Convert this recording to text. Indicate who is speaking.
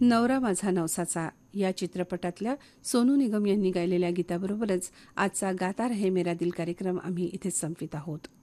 Speaker 1: नवरा माझा नवसाचा या चित्रपटातल्या सोनू निगम यांनी गायलेल्या गीताबरोबरच आजचा गाता रहे मेरा दिल कार्यक्रम आम्ही इथेच संपवित आहोत.